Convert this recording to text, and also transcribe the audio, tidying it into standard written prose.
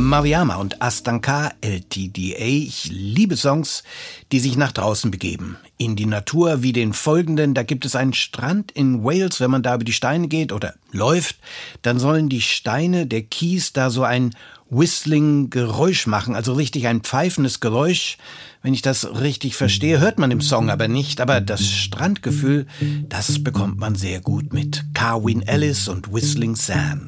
Mariama und Astanka LTDA. Ich liebe Songs, die sich nach draußen begeben. In die Natur wie den folgenden. Da gibt es einen Strand in Wales. Wenn man da über die Steine geht oder läuft, dann sollen die Steine, der Kies, da so ein Whistling-Geräusch machen. Also richtig ein pfeifendes Geräusch. Wenn ich das richtig verstehe, hört man im Song aber nicht. Aber das Strandgefühl, das bekommt man sehr gut mit. Carwyn Ellis und Whistling Sands.